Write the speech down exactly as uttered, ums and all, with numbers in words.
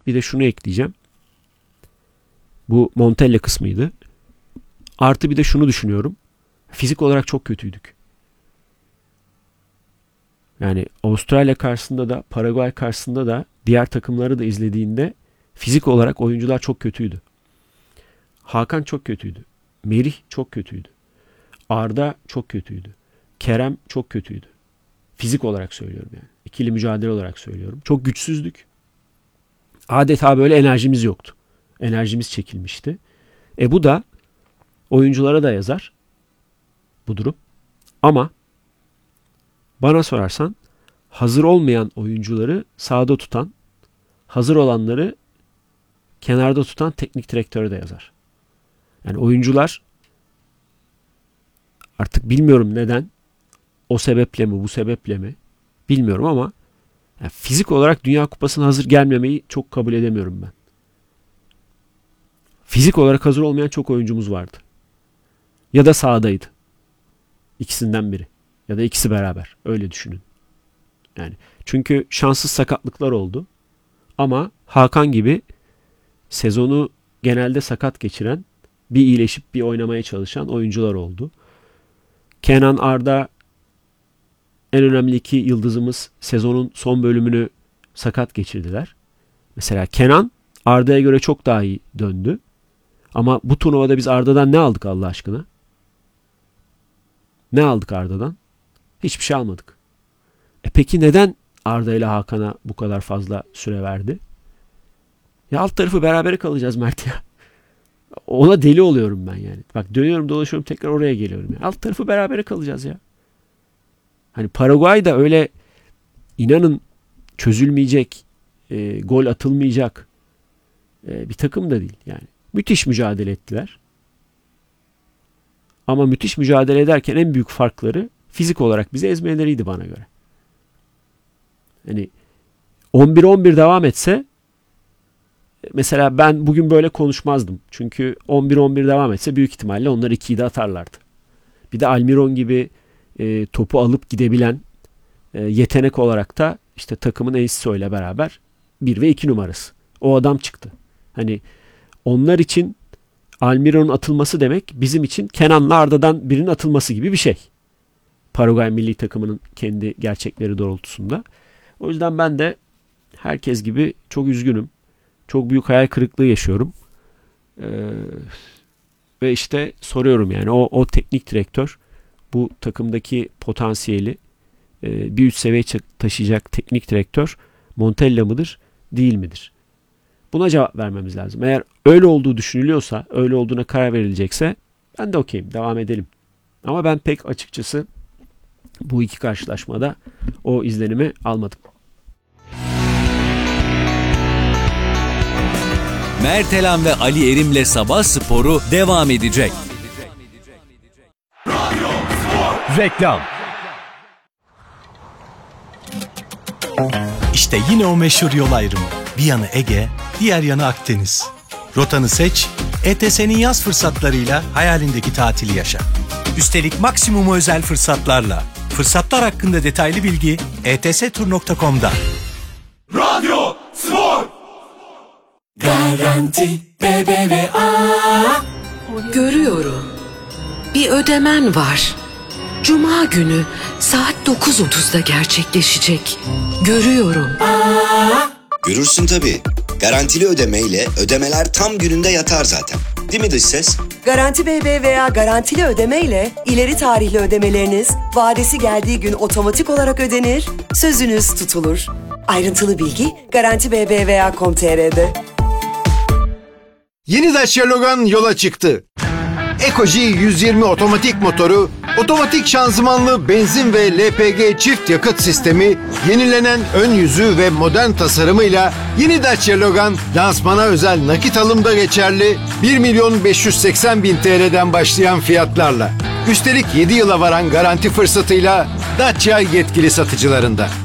bir de şunu ekleyeceğim. Bu Montella kısmıydı. Artı bir de şunu düşünüyorum. Fizik olarak çok kötüydük. Yani Avustralya karşısında da, Paraguay karşısında da, diğer takımları da izlediğinde fizik olarak oyuncular çok kötüydü. Hakan çok kötüydü. Merih çok kötüydü. Arda çok kötüydü. Kerem çok kötüydü. Fizik olarak söylüyorum yani. İkili mücadele olarak söylüyorum. Çok güçsüzdük. Adeta böyle enerjimiz yoktu. Enerjimiz çekilmişti. E bu da oyunculara da yazar bu durum. Ama bana sorarsan hazır olmayan oyuncuları sahada tutan, hazır olanları kenarda tutan teknik direktöre de yazar. Yani oyuncular artık bilmiyorum neden, o sebeple mi bu sebeple mi bilmiyorum ama yani fizik olarak Dünya Kupası'na hazır gelmemeyi çok kabul edemiyorum ben. Fizik olarak hazır olmayan çok oyuncumuz vardı. Ya da sahadaydı. İkisinden biri. Ya da ikisi beraber. Öyle düşünün. Yani çünkü şanssız sakatlıklar oldu. Ama Hakan gibi sezonu genelde sakat geçiren, bir iyileşip bir oynamaya çalışan oyuncular oldu. Kenan, Arda en önemli iki yıldızımız sezonun son bölümünü sakat geçirdiler. Mesela Kenan Arda'ya göre çok daha iyi döndü. Ama bu turnuvada biz Arda'dan ne aldık Allah aşkına? Ne aldık Arda'dan? Hiçbir şey almadık. E peki neden Arda ile Hakan'a bu kadar fazla süre verdi? Ya alt tarafı berabere kalacağız Mert ya. Ona deli oluyorum ben yani. Bak dönüyorum dolaşıyorum tekrar oraya geliyorum. Ya. Alt tarafı berabere kalacağız ya. Hani Paraguay da öyle inanın çözülmeyecek, e, gol atılmayacak e, bir takım da değil yani. Müthiş mücadele ettiler. Ama müthiş mücadele ederken en büyük farkları fizik olarak bizi ezmeleriydi bana göre. Hani on bir on bir devam etse mesela ben bugün böyle konuşmazdım. Çünkü on bir on bir devam etse büyük ihtimalle onlar ikiyi de atarlardı. Bir de Almiron gibi e, topu alıp gidebilen e, yetenek olarak da işte takımın Enciso ile beraber bir ve iki numarası. O adam çıktı. Hani onlar için Almiron'un atılması demek bizim için Kenan'la Arda'dan birinin atılması gibi bir şey. Paraguay milli takımının kendi gerçekleri doğrultusunda. O yüzden ben de herkes gibi çok üzgünüm. Çok büyük hayal kırıklığı yaşıyorum. Ee, ve işte soruyorum yani o, o teknik direktör bu takımdaki potansiyeli e, bir üst seviye taşıyacak teknik direktör Montella mıdır, değil midir? Buna cevap vermemiz lazım. Eğer öyle olduğu düşünülüyorsa, öyle olduğuna karar verilecekse ben de okeyim, devam edelim. Ama ben pek açıkçası bu iki karşılaşmada o izlenimi almadım. Mert Elan ve Ali Erim'le Sabah Sporu devam edecek. Reklam. İşte yine o meşhur yol ayrımı. Bir yanı Ege, diğer yanı Akdeniz. Rotanı seç, E T S'nin yaz fırsatlarıyla hayalindeki tatili yaşa. Üstelik maksimum özel fırsatlarla. Fırsatlar hakkında detaylı bilgi e t s tur nokta com'da. Radyo Spor. Garanti B B V A. Görüyorum. Bir ödemen var. Cuma günü saat dokuz otuzda gerçekleşecek. Görüyorum. Aa. Görürsün tabii. Garantili ödemeyle ödemeler tam gününde yatar zaten. Değil mi dış ses? Garanti B B V A garantili ödemeyle ileri tarihli ödemeleriniz vadesi geldiği gün otomatik olarak ödenir, sözünüz tutulur. Ayrıntılı bilgi garanti b b v a nokta com nokta t r'de. Yeni Dacia Logan yola çıktı. Ecoji yüz yirmi otomatik motoru, otomatik şanzımanlı benzin ve L P G çift yakıt sistemi, yenilenen ön yüzü ve modern tasarımıyla yeni Dacia Logan lansmana özel nakit alımda geçerli bir milyon beş yüz seksen bin T L'den başlayan fiyatlarla. Üstelik yedi yıla varan garanti fırsatıyla Dacia yetkili satıcılarında.